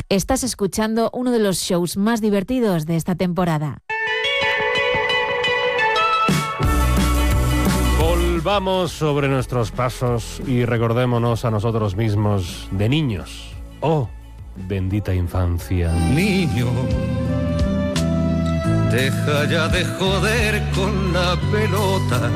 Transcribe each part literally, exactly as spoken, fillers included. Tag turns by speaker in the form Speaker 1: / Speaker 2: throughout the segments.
Speaker 1: Estás escuchando uno de los shows más divertidos de esta temporada.
Speaker 2: Volvamos sobre nuestros pasos y recordémonos a nosotros mismos de niños. ¡Oh, bendita infancia!
Speaker 3: Niño, deja ya de joder con la pelota.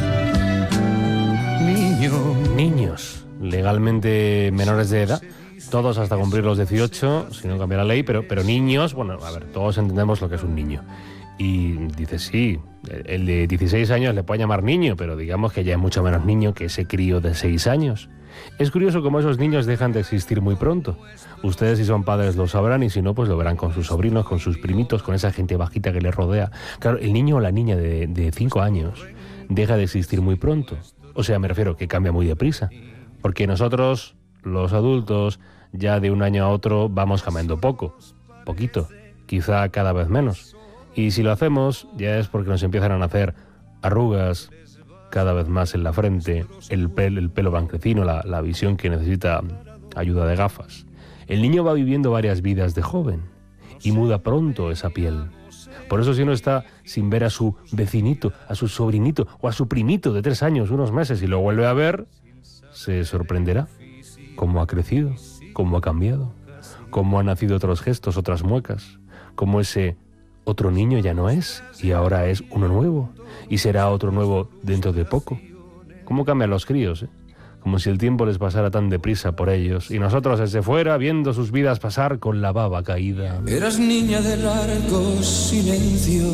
Speaker 3: Niño.
Speaker 2: Niños, legalmente menores de edad, todos hasta cumplir los dieciocho, si no cambia la ley, pero, pero niños, bueno, a ver, todos entendemos lo que es un niño. Y dice, sí, el de dieciséis años le puede llamar niño, pero digamos que ya es mucho menos niño que ese crío de seis años. Es curioso cómo esos niños dejan de existir muy pronto. Ustedes, si son padres, lo sabrán, y si no, pues lo verán con sus sobrinos, con sus primitos, con esa gente bajita que les rodea. Claro, el niño o la niña de, de cinco años deja de existir muy pronto. O sea, me refiero que cambia muy deprisa. Porque nosotros, los adultos, ya de un año a otro vamos cambiando poco, poquito, quizá cada vez menos. Y si lo hacemos, ya es porque nos empiezan a nacer arrugas cada vez más en la frente, el pelo, el pelo blanquecino, la, la visión que necesita ayuda de gafas. El niño va viviendo varias vidas de joven y muda pronto esa piel. Por eso, si uno está sin ver a su vecinito, a su sobrinito o a su primito de tres años, unos meses, y lo vuelve a ver, se sorprenderá cómo ha crecido, cómo ha cambiado, cómo han nacido otros gestos, otras muecas, cómo ese otro niño ya no es, y ahora es uno nuevo, y será otro nuevo dentro de poco. ¿Cómo cambian los críos, eh? Como si el tiempo les pasara tan deprisa por ellos, y nosotros desde fuera viendo sus vidas pasar con la baba caída.
Speaker 3: Eras niña de largos silencios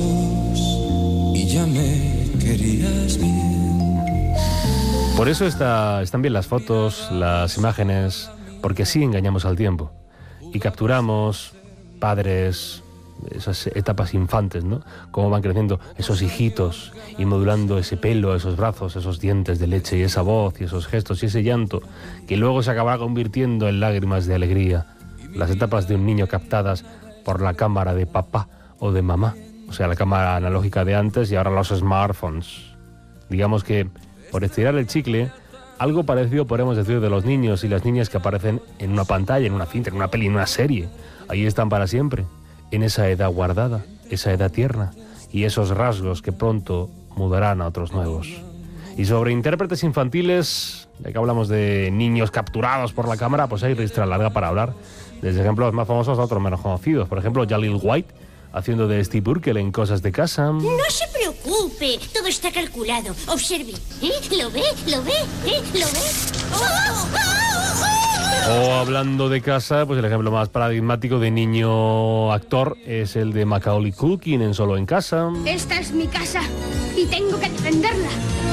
Speaker 3: y ya me querías bien.
Speaker 2: Por eso está, están bien las fotos, las imágenes, porque así engañamos al tiempo. Y capturamos padres, esas etapas infantes, ¿no? Cómo van creciendo esos hijitos y modulando ese pelo, esos brazos, esos dientes de leche y esa voz y esos gestos y ese llanto que luego se acabará convirtiendo en lágrimas de alegría. Las etapas de un niño captadas por la cámara de papá o de mamá, o sea, la cámara analógica de antes y ahora los smartphones. Digamos que, por estirar el chicle, algo parecido podemos decir de los niños y las niñas que aparecen en una pantalla, en una cinta, en una peli, en una serie. Ahí están para siempre, en esa edad guardada, esa edad tierna, y esos rasgos que pronto mudarán a otros nuevos. Y sobre intérpretes infantiles, ya que hablamos de niños capturados por la cámara, pues hay ristra larga para hablar, desde ejemplos más famosos a otros menos conocidos. Por ejemplo, Jaleel White, haciendo de Steve Urkel en Cosas de Casa.
Speaker 4: No se preocupe, todo está calculado. Observe, ¿eh? ¿Lo ve? ¿Lo ve? ¿Eh? ¿Lo ve? ¡Oh! ¡Oh! ¡Oh!
Speaker 2: O hablando de casa, pues el ejemplo más paradigmático de niño actor es el de Macaulay Culkin en Solo en Casa.
Speaker 4: Esta es mi casa y tengo que defenderla.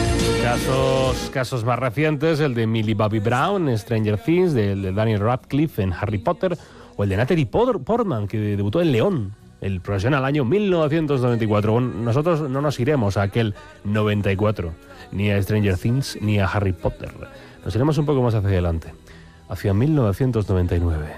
Speaker 2: Casos, casos más recientes, el de Millie Bobby Brown en Stranger Things, el de Daniel Radcliffe en Harry Potter, o el de Natalie Portman, que debutó en León, el profesional, año mil novecientos noventa y cuatro. Bueno, nosotros no nos iremos a aquel noventa y cuatro, ni a Stranger Things, ni a Harry Potter. Nos iremos un poco más hacia adelante, hacia mil novecientos noventa y nueve.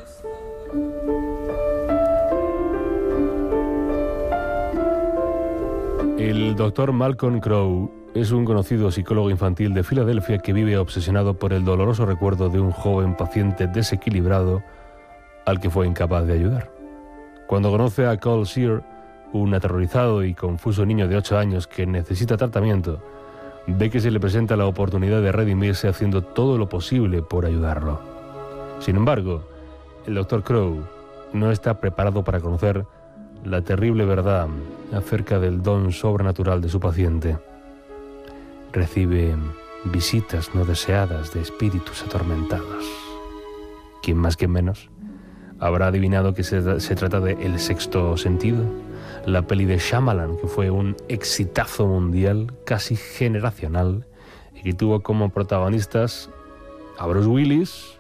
Speaker 2: El doctor Malcolm Crowe es un conocido psicólogo infantil de Filadelfia que vive obsesionado por el doloroso recuerdo de un joven paciente desequilibrado al que fue incapaz de ayudar. Cuando conoce a Cole Sear, un aterrorizado y confuso niño de ocho años que necesita tratamiento, ve que se le presenta la oportunidad de redimirse haciendo todo lo posible por ayudarlo. Sin embargo, el doctor Crowe no está preparado para conocer la terrible verdad acerca del don sobrenatural de su paciente. Recibe visitas no deseadas de espíritus atormentados. ¿Quién más que menos habrá adivinado que se, se trata de El Sexto Sentido? La peli de Shyamalan, que fue un exitazo mundial, casi generacional, y que tuvo como protagonistas a Bruce Willis,